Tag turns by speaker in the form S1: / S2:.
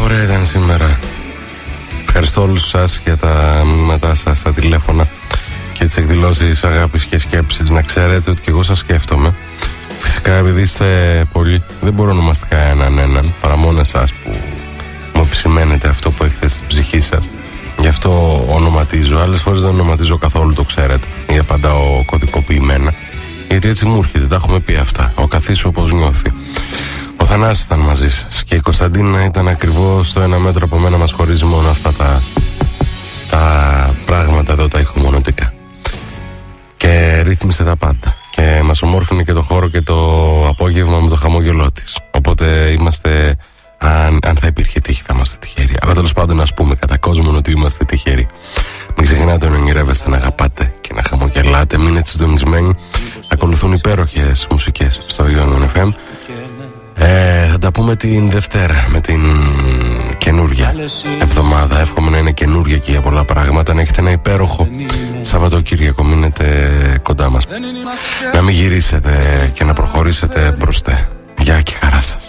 S1: πορεία ήταν σήμερα. Ευχαριστώ όλους σας για τα μηνύματά σας, τα τηλέφωνα και τις εκδηλώσεις αγάπης και σκέψης. Να ξέρετε ότι και εγώ σας σκέφτομαι. Φυσικά επειδή είστε πολλοί, δεν μπορώ να ονομαστικά έναν παρά μόνο εσάς που μου επισημαίνετε αυτό που έχετε στην ψυχή σας. Γι' αυτό ονοματίζω. Άλλες φορές δεν ονοματίζω καθόλου, το ξέρετε, ή απαντάω κωδικοποιημένα, γιατί έτσι μου έρχεται, τα έχουμε πει αυτά. Ο καθής όπως νιώθει. Ο Θανάσης ήταν μαζί σας και η Κωνσταντίνα ήταν ακριβώς στο 1 μέτρο από μένα. Μας χωρίζει μόνο αυτά τα πράγματα εδώ, τα ηχομονωτικά. Και ρύθμισε τα πάντα. Και μας ομόρφινε και το χώρο και το απόγευμα με το χαμόγελό της. Οπότε είμαστε, αν θα υπήρχε τύχη, θα είμαστε τυχεροί. Αλλά τέλος πάντων, ας πούμε κατά κόσμον ότι είμαστε τυχεροί. Μην ξεχνάτε να ονειρεύεστε, να αγαπάτε και να χαμογελάτε. Μείνετε συντονισμένοι. Ακολουθούν υπέροχες μουσικές στο Ion FM. Θα τα πούμε την Δευτέρα με την καινούρια εβδομάδα. Εύχομαι να είναι καινούρια και για πολλά πράγματα. Να έχετε ένα υπέροχο Σαββατοκύριακο. Μείνετε κοντά μας. Να μην γυρίσετε και να προχωρήσετε μπροστά. Γεια και χαρά σας.